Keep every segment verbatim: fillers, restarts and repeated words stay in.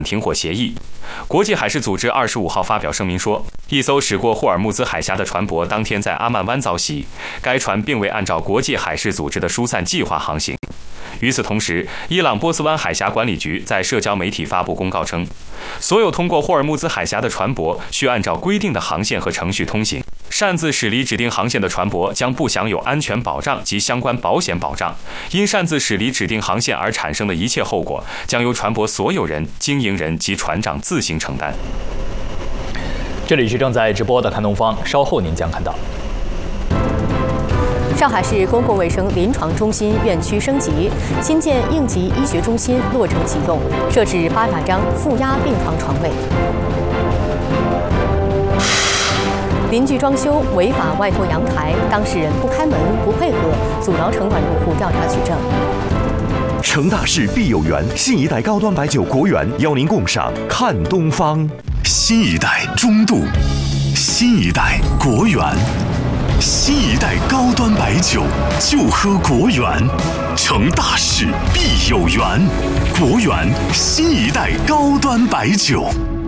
停火协议。国际海事组织二十五号发表声明说，一艘驶过霍尔木兹海峡的船舶当天在阿曼湾遭袭，该船并未按照国际海事组织的疏散计划航行。与此同时，伊朗波斯湾海峡管理局在社交媒体发布公告称，所有通过霍尔木兹海峡的船舶需按照规定的航线和程序通行，擅自驶离指定航线的船舶将不享有安全保障及相关保险保障，因擅自驶离指定航线而产生的一切后果将由船舶所有人、经营人及船长自行承担。 这里是正在直播的看东方，稍后您将看到。 上海市公共卫生临床中心院区升级，新建应急医学中心落成启动，设置八万张负压病房床位。邻居装修违法外拖阳台，当事人不开门不配合，阻挠城管入户调查取证。 成大事必有缘，新一代高端白酒国源邀您共赏看东方。 新一代中度，新一代国源。新一代高端白酒就喝国源，成大事必有缘，国源新一代高端白酒。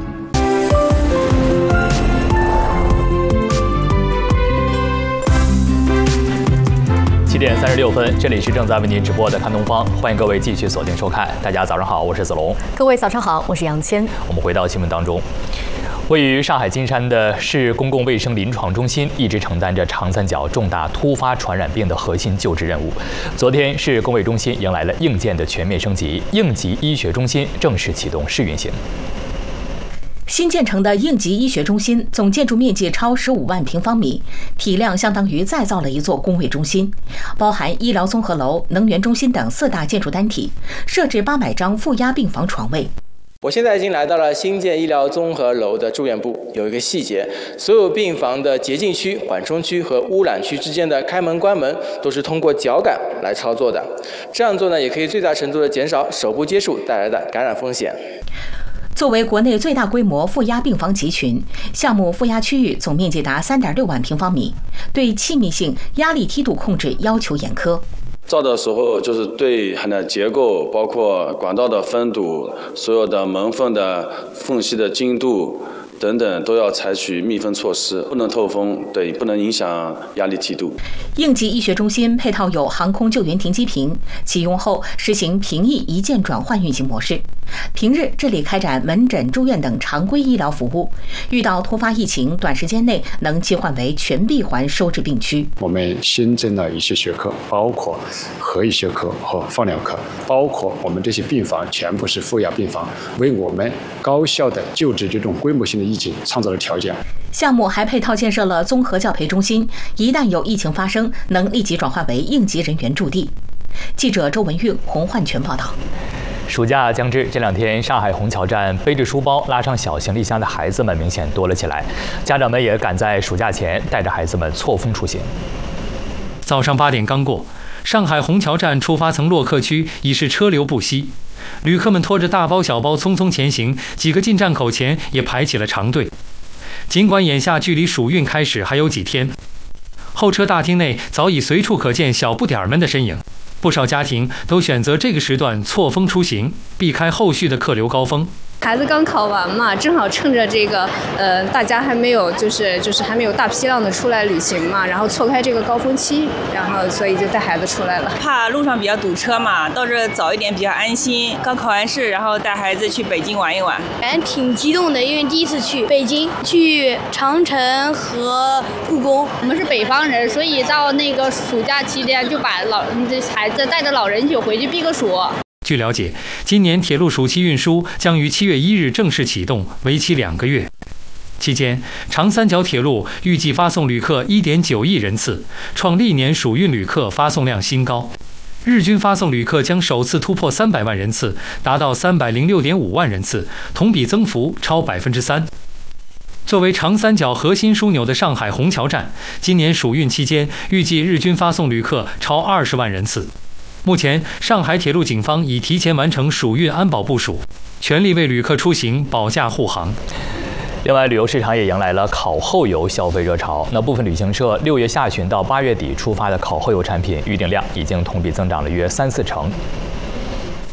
七点三十六分，这里是正在为您直播的看东方，欢迎各位继续锁定收看。大家早上好，我是子龙。 各位早上好，我是杨谦。 我们回到新闻当中。位于上海金山的市公共卫生临床中心一直承担着长三角重大突发传染病的核心救治任务。昨天，市公卫中心迎来了硬件的全面升级，应急医学中心正式启动试运行。 新建成的应急医学中心总建筑面积超十五万平方米，体量相当于再造了一座公卫中心，包含医疗综合楼、能源中心等四大建筑单体，设置八百张负压病房床位。 我现在已经来到了新建医疗综合楼的住院部，有一个细节，所有病房的洁净区、缓冲区和污染区之间的开门关门都是通过脚感来操作的。这样做呢，也可以最大程度的减少手部接触带来的感染风险。 作为国内最大规模负压病房集群，项目负压区域总面积达 三点六万平方米，对气密性、压力梯度控制要求严苛。 造的时候就是对它的结构，包括管道的分堵、所有的门缝的缝隙的精度等等，都要采取密封措施，不能透风，对，不能影响压力梯度。 应急医学中心配套有航空救援停机坪，启用后实行平翼一键转换运行模式。平日这里开展门诊、住院等常规医疗服务，遇到突发疫情，短时间内能切换为全闭环收治病区。 我们新增了一些学科，包括核医学科和放疗科，包括我们这些病房全部是负压病房，为我们高效的救治这种规模性的疫情创造了条件。 项目还配套建设了综合教培中心，一旦有疫情发生，能立即转化为应急人员驻地。记者周文运、洪焕全报道。 暑假将至，这两天上海虹桥站背着书包拉上小行李箱的孩子们明显多了起来，家长们也赶在暑假前带着孩子们错峰出行。 早上八点刚过，上海虹桥站出发层洛克区已是车流不息，旅客们拖着大包小包匆匆前行，几个进站口前也排起了长队。尽管眼下距离暑运开始还有几天，候车大厅内早已随处可见小不点儿们的身影。不少家庭都选择这个时段错峰出行，避开后续的客流高峰。 孩子刚考完嘛，正好趁着这个，呃，大家还没有就是就是还没有大批量的出来旅行嘛，然后错开这个高峰期，然后所以就带孩子出来了。 怕路上比较堵车嘛，到这早一点比较安心。刚考完试，然后带孩子去北京玩一玩， 感觉挺激动的，因为第一次去北京，去长城和故宫。 我们是北方人，所以到那个暑假期间就把老这孩子带着老人一起回去避个暑。 据了解，今年铁路暑期运输将于七月一日正式启动，为期两个月。期间，长三角铁路预计发送旅客 一点九亿人次，创历年暑运旅客发送量新高。日均发送旅客将首次突破三百万人次，达到三百零六点五万人次，同比增幅超百分之三。作为长三角核心枢纽的上海虹桥站，今年暑运期间预计日均发送旅客超二十万人次。目前，上海铁路警方已提前完成暑运安保部署，全力为旅客出行保驾护航。 另外，旅游市场也迎来了考后游消费热潮。那部分旅行社六月下旬到八月底出发的考后游产品预订量已经同比增长了约三四成。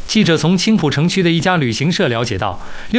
记者从青浦城区的一家旅行社了解到，